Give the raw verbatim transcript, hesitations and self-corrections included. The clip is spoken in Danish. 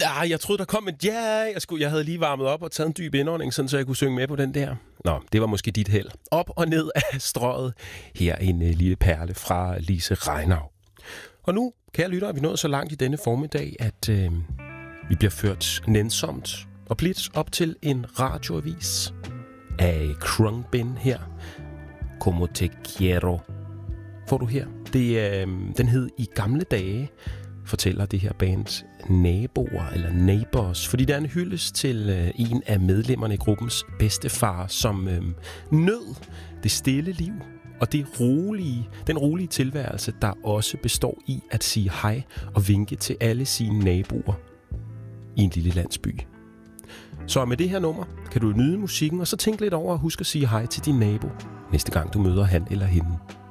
Ja, jeg troede, der kom et ja. Jeg, skulle, jeg havde lige varmet op og taget en dyb indånding, sådan, så jeg kunne synge med på den der. Nå, det var måske dit held. Op og ned af strøget. Her en uh, lille perle fra Lise Reinau. Og nu, kære lyttere, er vi nået så langt i denne formiddag, at uh, vi bliver ført nænsomt og blidt op til en radioavis af Khruangbin her. Como te quiero. Får du her? Det, uh, den hed I gamle dage, fortæller det her band Naboer eller Neighbors, fordi der er en hyldest til øh, en af medlemmerne i gruppens bedstefar, som øh, nød det stille liv og det rolige, den rolige tilværelse, der også består i at sige hej og vinke til alle sine naboer i en lille landsby. Så med det her nummer kan du nyde musikken, og så tænke lidt over at huske at sige hej til din nabo, næste gang du møder han eller hende.